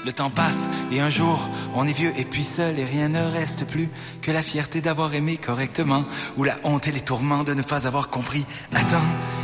Le temps passe et un jour on est vieux et puis seul et rien ne reste plus que la fierté d'avoir aimé correctement ou la honte et les tourments de ne pas avoir compris. Attends,